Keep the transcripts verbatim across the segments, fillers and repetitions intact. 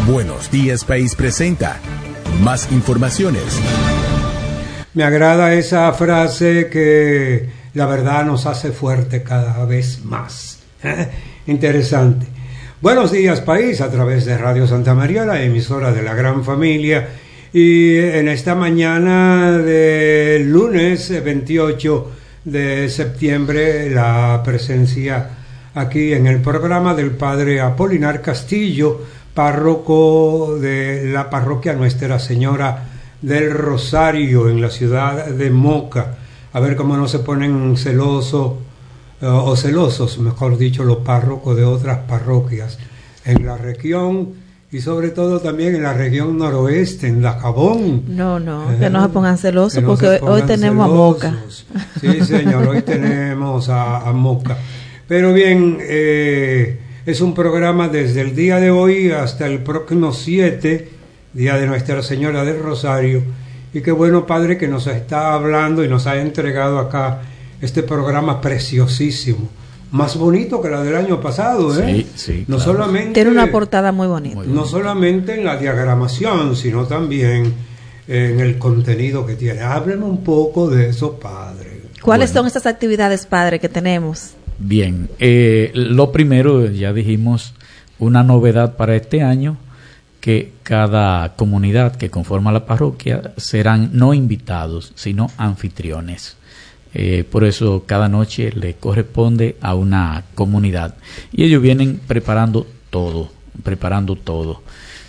Buenos Días País presenta más informaciones. Me agrada esa frase que la verdad nos hace fuerte cada vez más. Interesante. Buenos Días País a través de Radio Santa María, la emisora de la gran familia. Y en esta mañana de lunes veintiocho de septiembre, la presencia aquí en el programa del padre Apolinar Castillo, párroco de la parroquia Nuestra Señora del Rosario en la ciudad de Moca. A ver cómo no se ponen celosos uh, o celosos, mejor dicho, los párrocos de otras parroquias en la región y sobre todo también en la región noroeste, en Dajabón. No, no, eh, que no se pongan celosos no porque pongan hoy tenemos celosos. a Moca. Sí, señor, hoy tenemos a, a Moca. Pero bien, eh, es un programa desde el día de hoy hasta el próximo siete, Día de Nuestra Señora del Rosario. Y qué bueno, Padre, que nos está hablando y nos ha entregado acá este programa preciosísimo. Más bonito que la del año pasado, ¿eh? Sí, sí, no claro. solamente, Tiene una portada muy bonita. Muy no solamente en la diagramación, sino también en el contenido que tiene. Hábleme un poco de eso, Padre. ¿Cuáles Bueno. son estas actividades, Padre, que tenemos? Bien, eh, lo primero, ya dijimos, una novedad para este año, que cada comunidad que conforma la parroquia serán no invitados, sino anfitriones. Eh, por eso cada noche le corresponde a una comunidad y ellos vienen preparando todo, preparando todo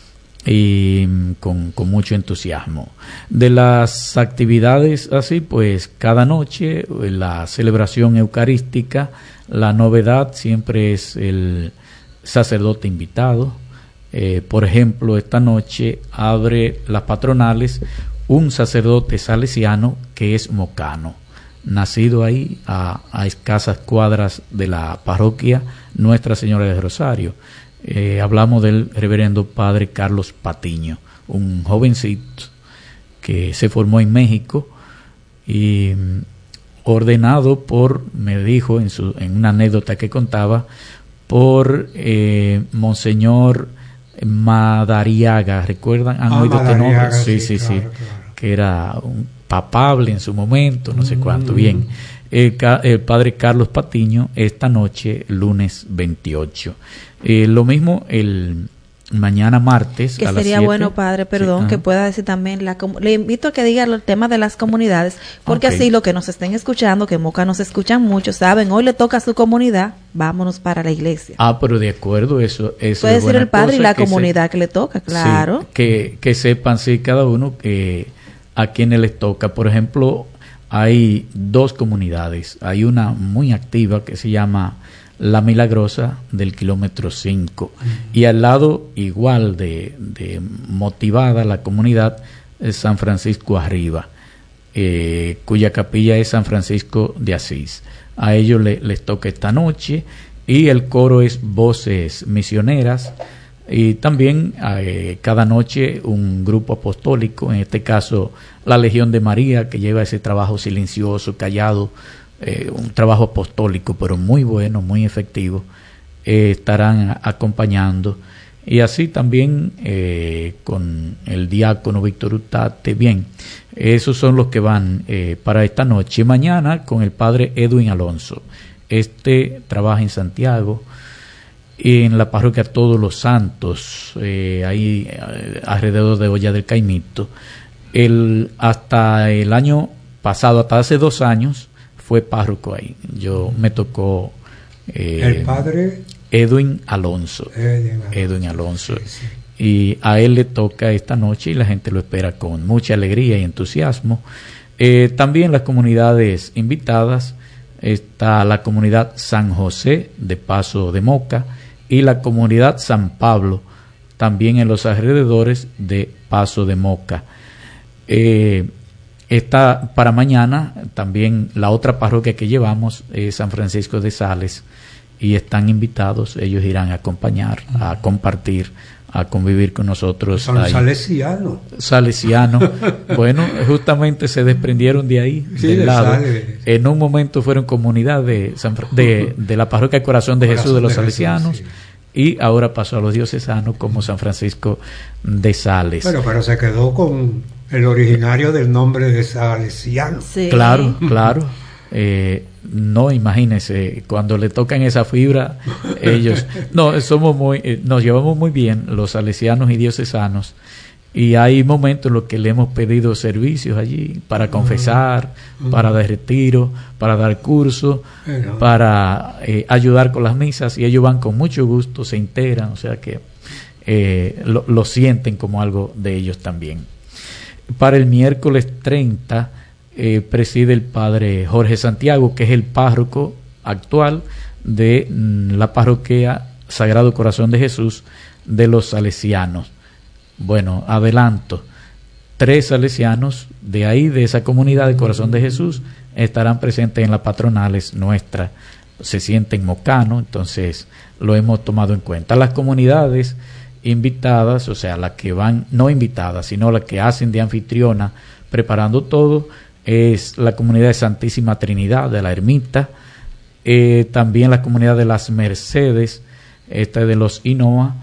y con, con mucho entusiasmo. De las actividades así, pues cada noche la celebración eucarística, la novedad siempre es el sacerdote invitado. Eh, por ejemplo, esta noche abre las patronales un sacerdote salesiano que es mocano, nacido ahí a, a escasas cuadras de la parroquia Nuestra Señora del Rosario. Eh, hablamos del reverendo padre Carlos Patiño, un jovencito que se formó en México y mm, ordenado por, me dijo en, su, en una anécdota que contaba, por eh, Monseñor Madariaga. ¿Recuerdan? ¿Han ah, oído este nombre? Sí, sí, sí, claro, sí. Claro. Que era un papable en su momento, no sé Mm. cuánto. Bien, el, el padre Carlos Patiño esta noche, lunes veintiocho. Eh, lo mismo el mañana martes Que a las sería siete. bueno, Padre, perdón, Sí, que ajá. pueda decir también, la com- le invito a que diga el tema de las comunidades, porque Ok. así los que nos estén escuchando, que en Moca nos escuchan mucho, saben, hoy le toca a su comunidad, vámonos para la iglesia. Ah, pero de acuerdo, eso, eso Puede es decir buena el Padre y cosa, la que se- comunidad que le toca, claro. Sí, que, que sepan, sí, cada uno que a quienes les toca. Por ejemplo, hay dos comunidades. Hay una muy activa que se llama La Milagrosa del kilómetro cinco. Uh-huh. Y al lado, igual de, de motivada, la comunidad es San Francisco Arriba, eh, cuya capilla es San Francisco de Asís. A ellos le, les toca esta noche. Y el coro es Voces Misioneras. Y también eh, cada noche un grupo apostólico, en este caso la Legión de María, que lleva ese trabajo silencioso, callado, eh, un trabajo apostólico, pero muy bueno, muy efectivo, eh, estarán acompañando. Y así también eh, con el diácono Víctor Utate. Bien, esos son los que van eh, para esta noche. Mañana con el padre Edwin Alonso. Este trabaja en Santiago, en la parroquia Todos los Santos, eh, ahí eh, alrededor de Olla del Caimito. El, hasta el año pasado, hasta hace dos años, fue párroco ahí. Yo me tocó eh, el padre Edwin Alonso. Edwin, Edwin Alonso. Sí, sí. Y a él le toca esta noche y la gente lo espera con mucha alegría y entusiasmo. Eh, también las comunidades invitadas, está la comunidad San José de Paso de Moca y la comunidad San Pablo, también en los alrededores de Paso de Moca. Eh, está para mañana también la otra parroquia que llevamos es San Francisco de Sales y están invitados, ellos irán a acompañar, a compartir, a convivir con nosotros. Son salesianos. Salesianos. Bueno, justamente se desprendieron de ahí, sí, del de lado. Sales. En un momento fueron comunidad de, San, de, de la parroquia Corazón de Corazón Jesús de los de Salesianos. Jesús, sí. y ahora pasó a los diocesanos como San Francisco de Sales. Bueno, pero se quedó con el originario del nombre de salesiano. Sí. Claro, claro. Eh, no, imagínense, cuando le tocan esa fibra, ellos, no, somos muy, eh, nos llevamos muy bien los salesianos y diocesanos, y hay momentos en los que le hemos pedido servicios allí para confesar, uh-huh. para dar retiro, para dar curso, uh-huh. para eh, ayudar con las misas, y ellos van con mucho gusto, se integran, o sea que eh, lo, lo sienten como algo de ellos también. Para el miércoles treinta eh, preside el padre Jorge Santiago, que es el párroco actual de mm, la parroquia Sagrado Corazón de Jesús de los salesianos. Bueno, adelanto, tres salesianos de ahí, de esa comunidad de Corazón de Jesús, estarán presentes en las patronales nuestras. Se sienten mocanos, entonces lo hemos tomado en cuenta. Las comunidades invitadas, o sea, las que van, no invitadas, sino las que hacen de anfitriona, preparando todo, es la comunidad de Santísima Trinidad, de la Ermita, eh, también la comunidad de las Mercedes, esta de los Hinoa,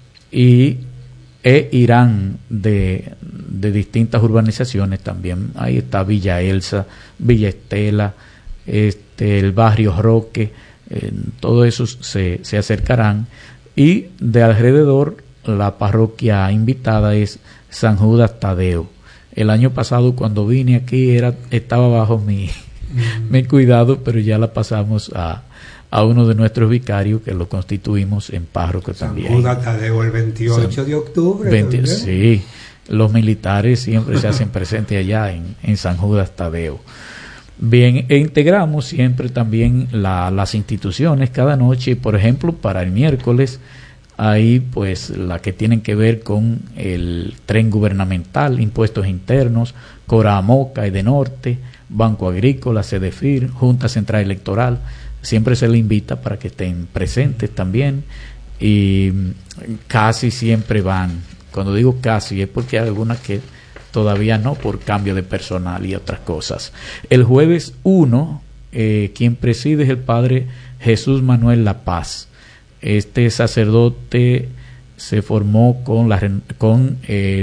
y e irán de, de distintas urbanizaciones también. Ahí está Villa Elsa, Villa Estela, este, el barrio Roque, eh, todo eso se, se acercarán, y de alrededor la parroquia invitada es San Judas Tadeo. El año pasado cuando vine aquí era estaba bajo mi, mm. mi cuidado, pero ya la pasamos a a uno de nuestros vicarios, que lo constituimos en párroco San también. Judas Tadeo el veintiocho San, de octubre. veinte, sí, los militares siempre se hacen presentes allá en, en San Judas Tadeo. Bien, e integramos siempre también la, las instituciones cada noche. Por ejemplo, para el miércoles, ahí pues la que tienen que ver con el tren gubernamental, impuestos internos, Coramoca, Edenorte, Banco Agrícola, Cedefir, Junta Central Electoral. Siempre se le invita para que estén presentes también, y casi siempre van. Cuando digo casi es porque hay algunas que todavía no, por cambio de personal y otras cosas. El jueves uno, eh, quien preside es el padre Jesús Manuel La Paz. Este sacerdote se formó con, la, con eh,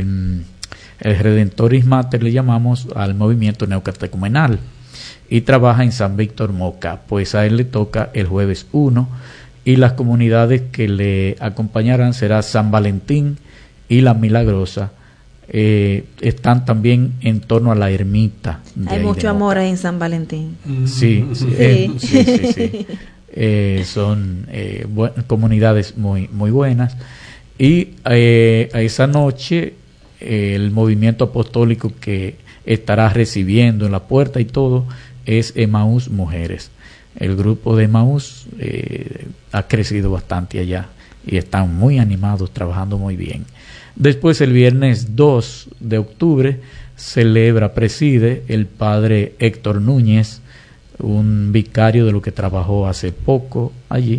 el Redentoris Mater, le llamamos al movimiento neocatecumenal, y trabaja en San Víctor Moca. Pues a él le toca el jueves uno, y las comunidades que le acompañarán será San Valentín y La Milagrosa. Eh, están también en torno a la ermita. Hay mucho amor ahí en San Valentín. Sí, sí, sí. Eh, sí, sí, sí. Eh, son eh, bu- comunidades muy, muy buenas. Y eh, a esa noche eh, el movimiento apostólico que estará recibiendo en la puerta y todo es Emaús Mujeres. El grupo de Emaús eh, ha crecido bastante allá y están muy animados, trabajando muy bien. Después, el viernes dos de octubre, celebra, preside el padre Héctor Núñez, un vicario de lo que trabajó hace poco allí,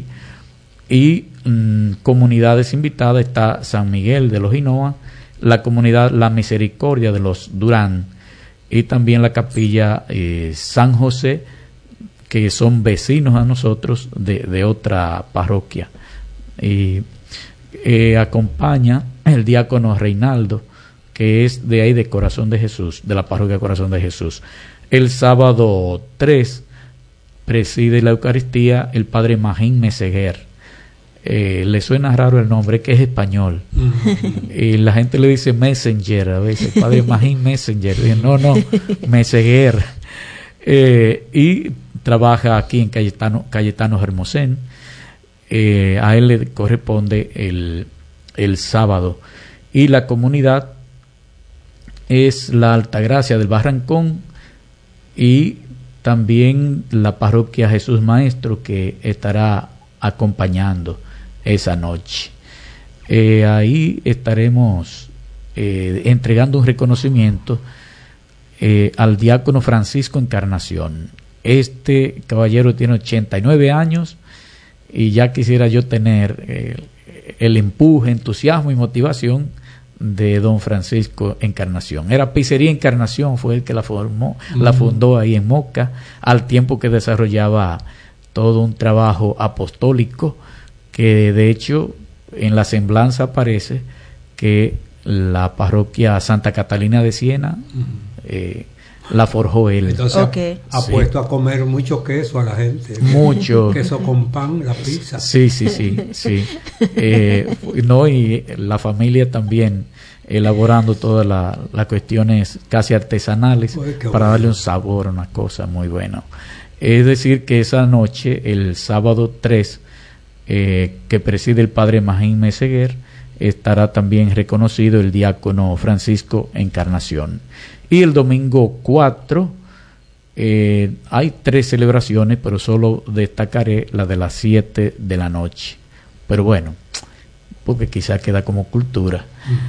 y mmm, comunidades invitadas está San Miguel de los Hinoa, la comunidad La Misericordia de los Durán, y también la capilla eh, San José, que son vecinos a nosotros de, de otra parroquia. Y eh, acompaña el diácono Reinaldo, que es de ahí de Corazón de Jesús, de la parroquia Corazón de Jesús. El sábado tres preside la Eucaristía el padre Magín Meseguer. Eh, le suena raro el nombre, que es español. Uh-huh. Y la gente le dice Messenger a veces, padre Magín Messenger. Y no, no, Meseguer. Eh, y trabaja aquí en Cayetano, Cayetano Hermosén. Eh, a él le corresponde el, el sábado. Y la comunidad es la Altagracia del Barrancón, y también la parroquia Jesús Maestro, que estará acompañando esa noche. Eh, ahí estaremos eh, entregando un reconocimiento eh, al diácono Francisco Encarnación. Este caballero tiene ochenta y nueve años, y ya quisiera yo tener eh, el empuje, entusiasmo y motivación de don Francisco Encarnación. Era Pizzería Encarnación, fue el que la formó, uh-huh. la fundó ahí en Moca, al tiempo que desarrollaba todo un trabajo apostólico que de hecho en la semblanza aparece que la parroquia Santa Catalina de Siena uh-huh. eh, la forjó él. Entonces okay. ha, ha sí. puesto a comer mucho queso a la gente. Mucho. Queso con pan, la pizza. Sí, sí, sí, sí. Eh, no, y la familia también elaborando todas la, las cuestiones casi artesanales Uy, para bueno. darle un sabor, una cosa muy buena. Es decir, que esa noche, el sábado tres, eh, que preside el padre Magín Meseguer, estará también reconocido el diácono Francisco Encarnación. Y el domingo cuatro eh, hay tres celebraciones, pero solo destacaré la de las siete de la noche. Pero bueno, porque quizá queda como cultura.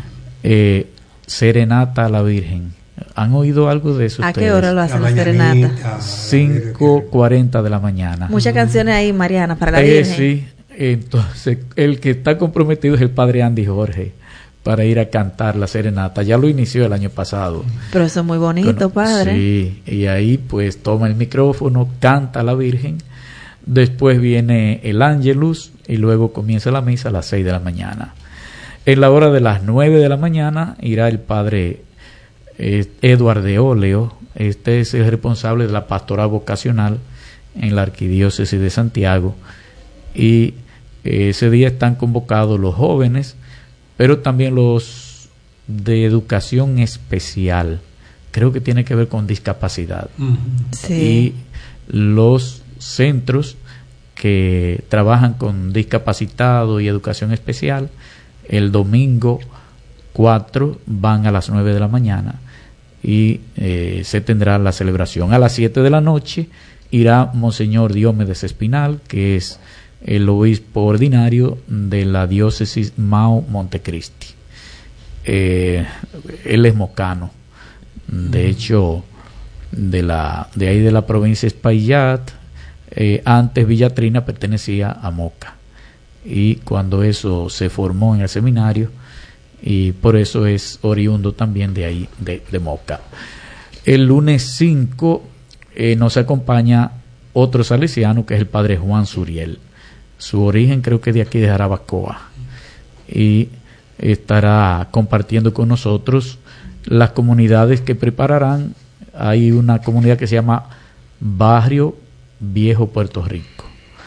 Eh, serenata a la Virgen. ¿Han oído algo de eso ¿A ustedes? qué hora lo hacen la, la serenata? cinco cuarenta de la mañana. Muchas canciones ahí, Mariana, para la eh, Virgen. Sí, entonces el que está comprometido es el padre Andy Jorge para ir a cantar la serenata. Ya lo inició el año pasado. Pero eso es muy bonito, Con, padre. Sí, y ahí pues toma el micrófono, canta a la Virgen, después viene el Ángelus y luego comienza la misa a las seis de la mañana. En la hora de las nueve de la mañana irá el padre eh, Eduardo de Oleo. Este es el responsable de la pastoral vocacional en la Arquidiócesis de Santiago, y eh, ese día están convocados los jóvenes, pero también los de educación especial, creo que tiene que ver con discapacidad, sí. y los centros que trabajan con discapacitados y educación especial. El domingo cuatro van a las nueve de la mañana y eh, se tendrá la celebración. A las siete de la noche irá Monseñor Diomedes Espinal, que es el obispo ordinario de la diócesis Mao Montecristi. Eh, él es mocano, de hecho, de la de ahí de la provincia de Espaillat. Eh, antes Villatrina pertenecía a Moca, y cuando eso se formó en el seminario, y por eso es oriundo también de ahí, de, de Moca. El lunes cinco eh, nos acompaña otro salesiano, que es el padre Juan Suriel. Su origen creo que de aquí de Jarabacoa, y estará compartiendo con nosotros las comunidades que prepararán. Hay una comunidad que se llama Barrio Viejo Puerto Rico.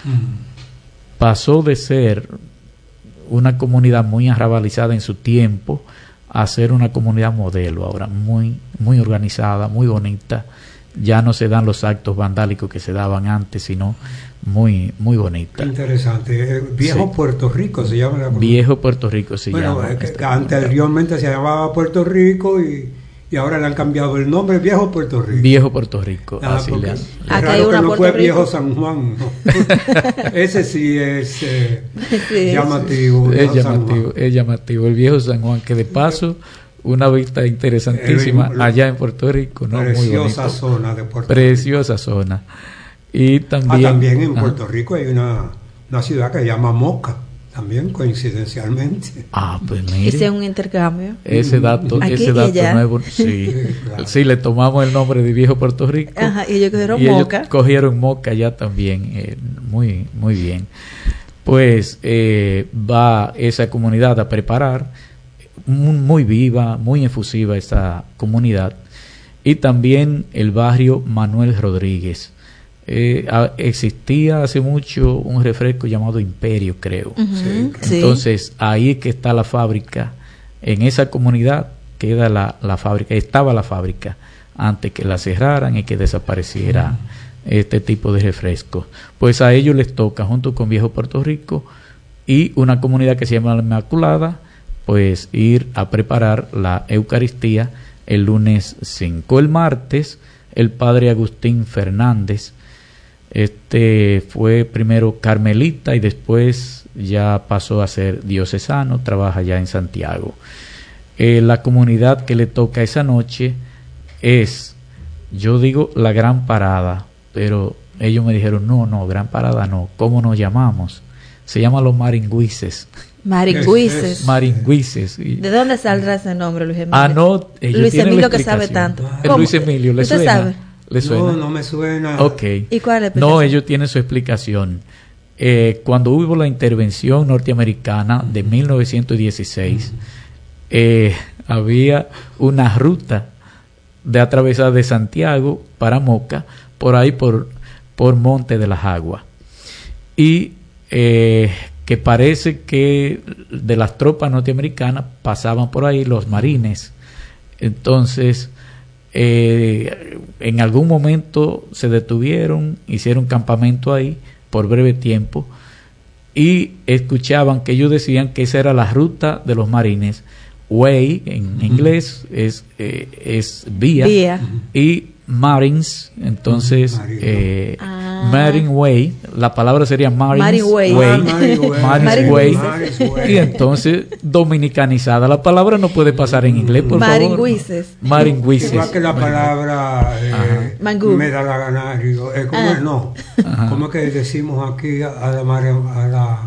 Mm. Pasó de ser una comunidad muy arrabalizada en su tiempo a ser una comunidad modelo ahora, muy muy organizada, muy bonita. Ya no se dan los actos vandálicos que se daban antes, sino muy muy bonita. Interesante. Viejo sí. Puerto Rico se llama la comunidad. Viejo Puerto Rico se bueno, llama. Es que anteriormente se llamaba Puerto Rico y y ahora le han cambiado el nombre, Viejo Puerto Rico. Viejo Puerto Rico, ah, así le han. Es raro que no fue Viejo San Juan, no. Ese sí es eh, sí, llamativo. Es llamativo, es llamativo. El Viejo San Juan, que de paso, una vista interesantísima el, allá en Puerto Rico, ¿no? Preciosa Muy zona de Puerto Preciosa Rico. zona. Y también, ah, también en ajá. Puerto Rico hay una, una ciudad que se llama Moca. También coincidencialmente. Ah, pues mire. Ese es un intercambio. Ese dato, Aquí ese dato nuevo, sí. Sí, claro. Sí, le tomamos el nombre de Viejo Puerto Rico. Ajá, y ellos cogieron y Moca. Ellos cogieron Moca ya también. Eh, muy, muy bien. Pues eh, va esa comunidad a preparar, muy, muy viva, muy efusiva esa comunidad. Y también el barrio Manuel Rodríguez. Eh, a, existía hace mucho un refresco llamado Imperio, creo. Uh-huh, sí. Entonces, ahí que está la fábrica, en esa comunidad queda la, la fábrica, estaba la fábrica antes que la cerraran y que desapareciera uh-huh. este tipo de refrescos. Pues a ellos les toca, junto con Viejo Puerto Rico y una comunidad que se llama La Inmaculada, pues ir a preparar la Eucaristía el lunes cinco. El martes, el padre Agustín Fernández, este fue primero carmelita y después ya pasó a ser diocesano, trabaja ya en Santiago. Eh, la comunidad que le toca esa noche es, yo digo, la Gran Parada, pero ellos me dijeron, no, no, Gran Parada no, ¿cómo nos llamamos? Se llama Los Maringüises. Maringüises. Maringüises. ¿De dónde saldrá ese nombre, Luis Emilio? Ah, no, Luis Emilio que sabe tanto. ¿Cómo? Luis Emilio, ¿le ¿Usted suena? sabe? ¿Le suena? No, no me suena. Ok. ¿Y cuál es la explicación? No, ellos tienen su explicación. eh, cuando hubo la intervención norteamericana de mil novecientos dieciséis, eh, había una ruta de atravesar de Santiago para Moca, por ahí por, por Monte de las Aguas. Y eh, que parece que de las tropas norteamericanas pasaban por ahí los marines. Entonces, eh, en algún momento se detuvieron, hicieron campamento ahí por breve tiempo y escuchaban que ellos decían que esa era la ruta de los marines. Way en uh-huh. inglés es, eh, es vía, vía. Y Marines, entonces uh-huh. eh, ah. Marine Way, la palabra sería Marines Marine Way, way. Ah, Marine Way. Marine Way. Way. Y entonces dominicanizada la palabra no puede pasar en inglés, por Maringüises. favor. Maringüises. Igual que la palabra eh, medalaganario, eh, ¿cómo ah. es? No, Ajá. ¿cómo es que decimos aquí a la mar, a la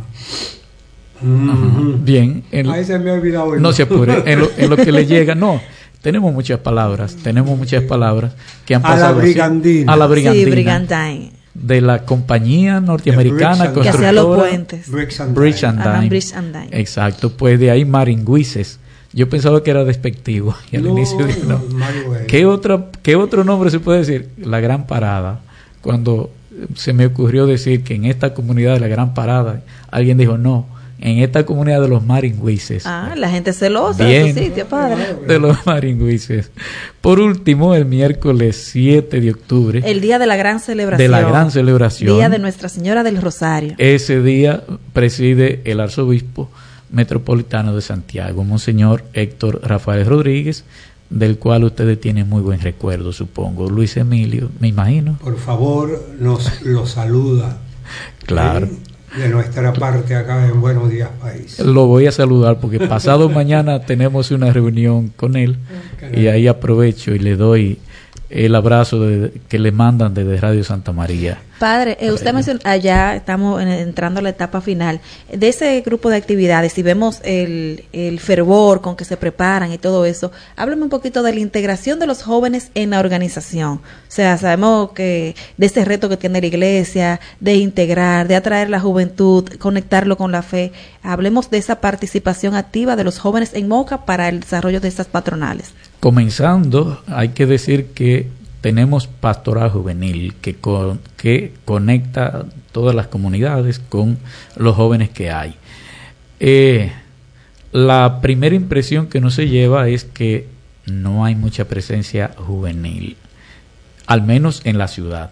Uh-huh. Bien, en, ahí se me ha olvidado. No se apure, en lo, en lo que le llega, no, tenemos muchas palabras, tenemos muchas palabras que han pasado a la brigandina, a la brigandina, sí, brigandine. De la compañía norteamericana que hacía los puentes, Bridge and Dine. Bridge and Dine. Ajá, Bridge and Dine. Exacto, pues de ahí maringüises. Yo pensaba que era despectivo y al no, inicio dije, no. ¿Qué otra, qué otro nombre se puede decir? La Gran Parada. Cuando se me ocurrió decir que en esta comunidad de la Gran Parada, alguien dijo no. En esta comunidad de los maringüises. Ah, la gente celosa Bien, de su sitio, padre. De los maringüises. Por último, el miércoles siete de octubre. El día de la gran celebración. De la gran celebración. Día de Nuestra Señora del Rosario. Ese día preside el arzobispo metropolitano de Santiago, Monseñor Héctor Rafael Rodríguez, del cual ustedes tienen muy buen recuerdo, supongo. Luis Emilio, me imagino. Por favor, nos lo saluda. Claro. ¿Sí? De nuestra parte acá en Buenos Días País. Lo voy a saludar porque pasado mañana tenemos una reunión con él y ahí aprovecho y le doy el abrazo de, que le mandan desde Radio Santa María. Padre, eh, usted mencionó, allá estamos en, entrando a la etapa final de ese grupo de actividades y vemos el, el fervor con que se preparan y todo eso. Háblame un poquito de la integración de los jóvenes en la organización. O sea, sabemos que de ese reto que tiene la iglesia, de integrar, de atraer la juventud, conectarlo con la fe. Hablemos de esa participación activa de los jóvenes en Moca para el desarrollo de estas patronales. Comenzando, hay que decir que tenemos pastoral juvenil que, con, que conecta todas las comunidades con los jóvenes que hay. Eh, la primera impresión que uno se lleva es que no hay mucha presencia juvenil, al menos en la ciudad.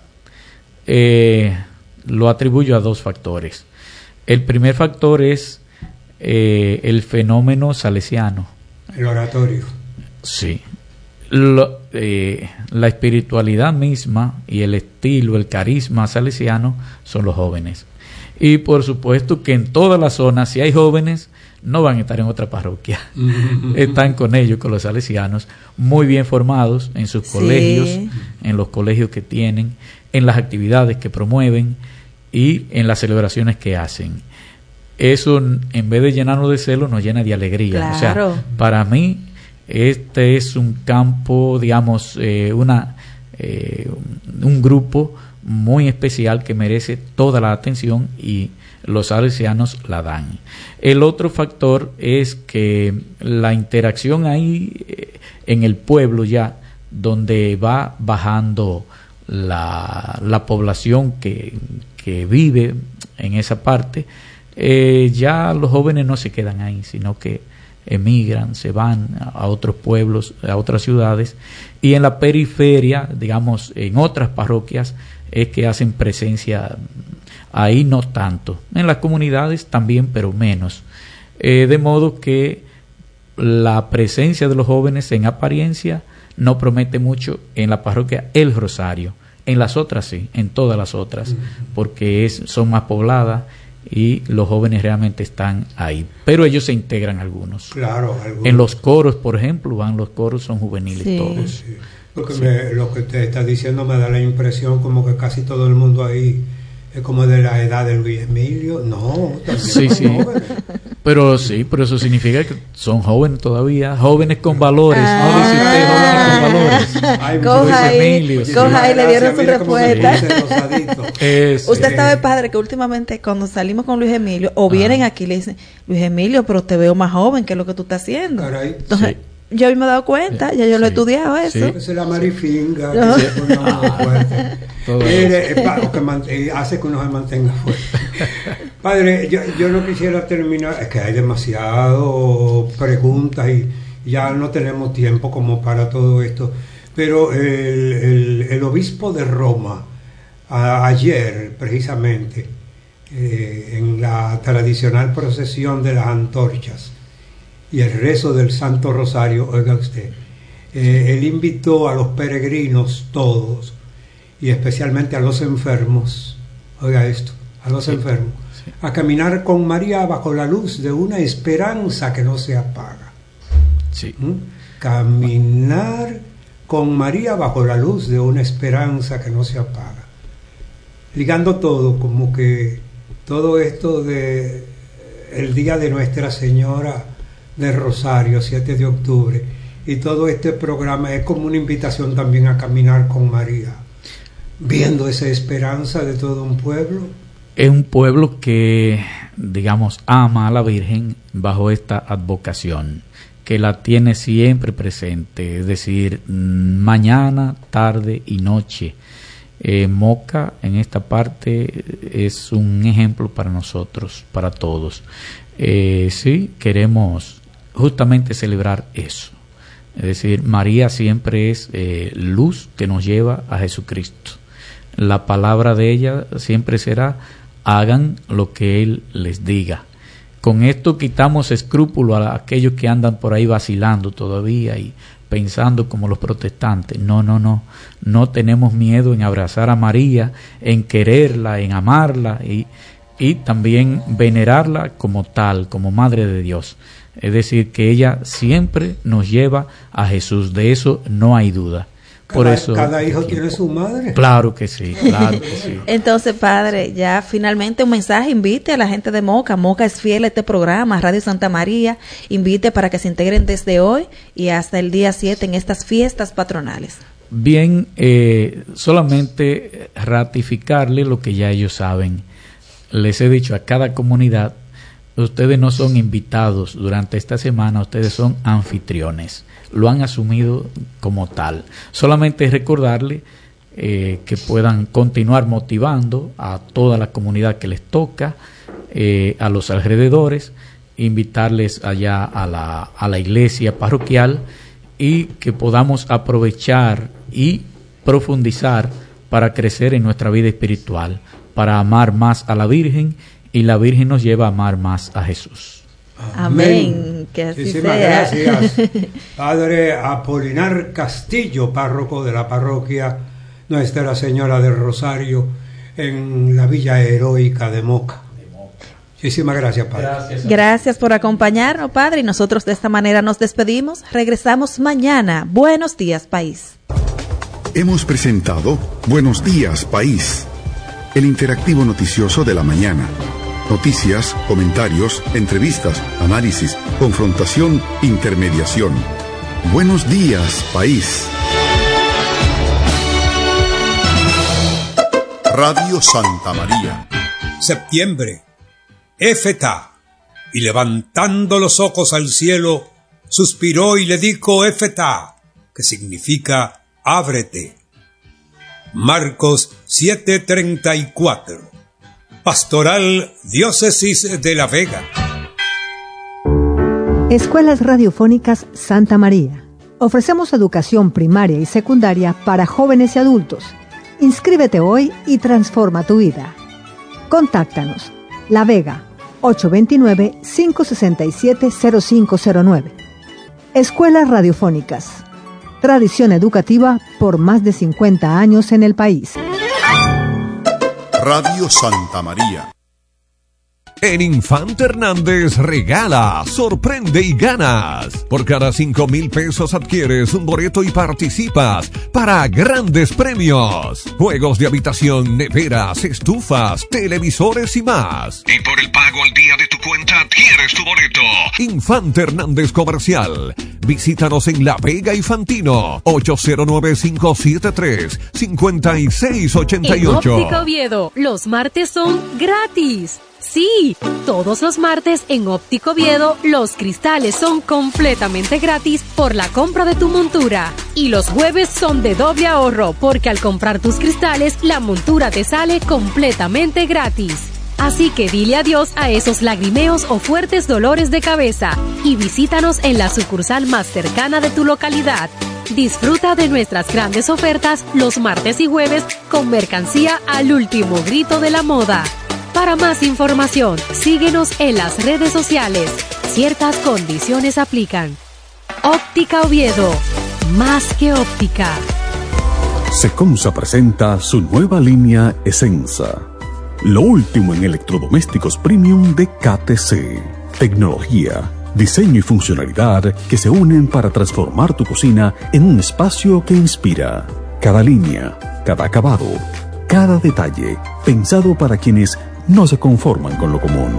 Eh, lo atribuyo a dos factores. El primer factor es eh, el fenómeno salesiano. El oratorio. Sí. Lo, eh, la espiritualidad misma y el estilo, el carisma salesiano son los jóvenes. Y por supuesto que en toda la zona, si hay jóvenes, no van a estar en otra parroquia. Están con ellos, con los salesianos, muy bien formados en sus sí. colegios, en los colegios que tienen, en las actividades que promueven y en las celebraciones que hacen. Eso, en vez de llenarnos de celo, nos llena de alegría. Claro. O sea, para mí, este es un campo, digamos, eh, una eh, un grupo muy especial que merece toda la atención y los salesianos la dan. El otro factor es que la interacción ahí eh, en el pueblo ya, donde va bajando la, la población que, que vive en esa parte, eh, ya los jóvenes no se quedan ahí, sino que emigran, se van a otros pueblos, a otras ciudades, y en la periferia, digamos, en otras parroquias, es que hacen presencia. Ahí no tanto, en las comunidades también, pero menos. Eh, de modo que la presencia de los jóvenes en apariencia no promete mucho en la parroquia El Rosario. En las otras sí, en todas las otras, porque es, son más pobladas y los jóvenes realmente están ahí, pero ellos se integran algunos. Claro, algunos. En los coros, por ejemplo, van los coros, son juveniles sí. todos. Sí. Lo que, sí. me, lo que te está diciendo me da la impresión como que casi todo el mundo ahí es como de la edad de Luis Emilio. No, sí, sí. Pero sí, pero eso significa que son jóvenes todavía, jóvenes con valores. Ah. No dice usted jóvenes con valores. Ay, Coja ahí, Emilio, sí. coja ahí, le dieron su Mira cómo me respuesta. puse rosadito. Es, Usted Eh, sabe, padre, que últimamente cuando salimos con Luis Emilio o Ah. vienen aquí le dicen, Luis Emilio, pero te veo más joven que lo que tú estás haciendo. Caray. Entonces, Sí. yo me he dado cuenta, ya yo lo he Sí. estudiado eso. Sí. Esa es la marifinga No. que se pone a uno fuerte. Todo Mire, es pa- que man- eh, hace que uno se mantenga fuerte. Padre, yo, yo no quisiera terminar, es que hay demasiado preguntas y ya no tenemos tiempo como para todo esto, pero el, el- el obispo de Roma, a- ayer precisamente, eh, en la tradicional procesión de las antorchas y el rezo del Santo Rosario, oiga usted, eh, él invitó a los peregrinos todos, y especialmente a los enfermos, oiga esto, a los Sí, enfermos, sí. a caminar con María bajo la luz de una esperanza que no se apaga. Sí. ¿Mm? Caminar con María bajo la luz de una esperanza que no se apaga. Ligando todo, como que todo esto de el día de Nuestra Señora del Rosario, siete de octubre, y todo este programa es como una invitación también a caminar con María, viendo esa esperanza de todo un pueblo. Es un pueblo que, digamos, ama a la Virgen bajo esta advocación, que la tiene siempre presente, es decir, mañana, tarde y noche. Eh, Moca en esta parte es un ejemplo para nosotros, para todos. Eh, sí, queremos justamente celebrar eso. Es decir, María siempre es eh, luz que nos lleva a Jesucristo. La palabra de ella siempre será: hagan lo que Él les diga. Con esto quitamos escrúpulo a aquellos que andan por ahí vacilando todavía y pensando como los protestantes. No, no, no. No tenemos miedo en abrazar a María, en quererla, en amarla y, y también venerarla como tal, como Madre de Dios. Es decir, que ella siempre nos lleva a Jesús. De eso no hay duda. Por Cada, eso, cada hijo tiene su madre. Claro que sí, claro que sí. Entonces, padre, ya finalmente un mensaje, invite a la gente de Moca. Moca es fiel a este programa, Radio Santa María. Invite para que se integren desde hoy y hasta el día siete en estas fiestas patronales. Bien, eh, solamente ratificarle lo que ya ellos saben. Les he dicho a cada comunidad, ustedes no son invitados durante esta semana, ustedes son anfitriones. Lo han asumido como tal. Solamente recordarle eh, que puedan continuar motivando a toda la comunidad que les toca, eh, a los alrededores, invitarles allá a la, a la iglesia parroquial y que podamos aprovechar y profundizar para crecer en nuestra vida espiritual, para amar más a la Virgen, y la Virgen nos lleva a amar más a Jesús. Amén. Que así Muchísimas sea. gracias, Padre Apolinar Castillo, párroco de la parroquia Nuestra Señora del Rosario en la Villa Heroica de Moca. Muchísimas gracias, Padre. Gracias. Gracias por acompañarnos, padre, y nosotros de esta manera nos despedimos. Regresamos mañana. Buenos días, país. Hemos presentado Buenos Días, País, el interactivo noticioso de la mañana. Noticias, comentarios, entrevistas, análisis, confrontación, intermediación. Buenos días, país. Radio Santa María. Septiembre. Éfeta. Y levantando los ojos al cielo, suspiró y le dijo Éfeta, que significa ábrete. Marcos siete treinta y cuatro. Pastoral Diócesis de La Vega. Escuelas Radiofónicas Santa María. Ofrecemos educación primaria y secundaria para jóvenes y adultos. Inscríbete hoy y transforma tu vida. Contáctanos. La Vega, ocho dos nueve, cinco seis siete, cero cinco cero nueve. Escuelas Radiofónicas. Tradición educativa por más de cincuenta años en el país. Radio Santa María. En Infante Hernández regala, sorprende y ganas. Por cada cinco mil pesos adquieres un boleto y participas para grandes premios. Juegos de habitación, neveras, estufas, televisores y más. Y por el pago al día de tu cuenta adquieres tu boleto. Infante Hernández Comercial. Visítanos en La Vega y Fantino. ocho cero nueve, cinco siete tres, cinco seis ocho ocho. En Óptica Oviedo, los martes son gratis. Sí, todos los martes en Óptico Oviedo los cristales son completamente gratis por la compra de tu montura. Y los jueves son de doble ahorro porque al comprar tus cristales la montura te sale completamente gratis. Así que dile adiós a esos lagrimeos o fuertes dolores de cabeza y visítanos en la sucursal más cercana de tu localidad. Disfruta de nuestras grandes ofertas los martes y jueves con mercancía al último grito de la moda. Para más información, síguenos en las redes sociales. Ciertas condiciones aplican. Óptica Oviedo, más que óptica. Seconsa presenta su nueva línea Essenza. Lo último en electrodomésticos premium de K T C. Tecnología, diseño y funcionalidad que se unen para transformar tu cocina en un espacio que inspira. Cada línea, cada acabado, cada detalle, pensado para quienes no se conforman con lo común.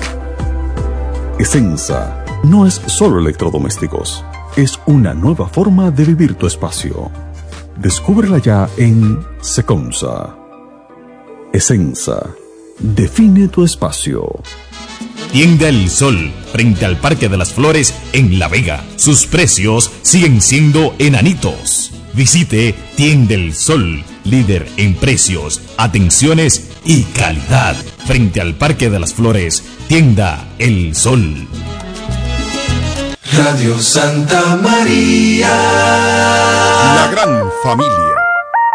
Essenza no es solo electrodomésticos, es una nueva forma de vivir tu espacio. Descúbrela ya en Seconsa. Essenza, define tu espacio. Tienda El Sol, frente al Parque de las Flores en La Vega. Sus precios siguen siendo enanitos. Visite Tienda El Sol, líder en precios, atenciones y calidad. Frente al Parque de las Flores, Tienda El Sol. Radio Santa María. La gran familia.